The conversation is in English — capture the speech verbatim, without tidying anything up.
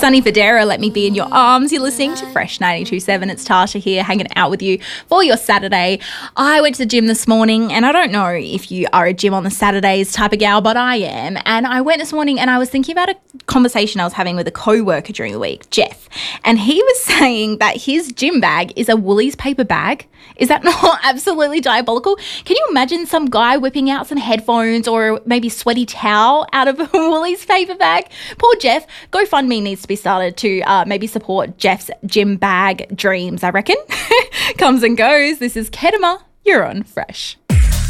Sunny Federa, Let Me Be in Your Arms. You're listening to Fresh ninety-two point seven. It's Tasha here, hanging out with you for your Saturday. I went to the gym this morning, and I don't know if you are a gym on the Saturdays type of gal, but I am. And I went this morning, and I was thinking about a conversation I was having with a co-worker during the week, Jeff. And he was saying that his gym bag is a Woolies paper bag. Is that not absolutely diabolical? Can you imagine some guy whipping out some headphones or maybe sweaty towel out of a Woolies paper bag? Poor Jeff. GoFundMe needs to be started to uh, maybe support Jeff's gym bag dreams, I reckon. Comes and goes. This is Kedema. You're on Fresh.